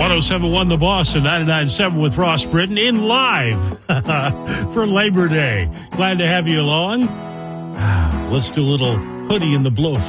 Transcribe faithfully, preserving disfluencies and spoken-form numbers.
one oh seven point one The Boss and ninety-nine point seven with Ross Britton in live for Labor Day. Glad to have you along. Let's do a little Hoodie in the Blow